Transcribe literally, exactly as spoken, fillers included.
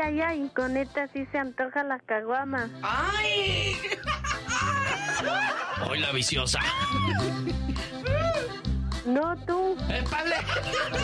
ay, ay, con esta sí se antoja la caguama. ¡Ay! Hoy la viciosa. No, tú. ¡Épale!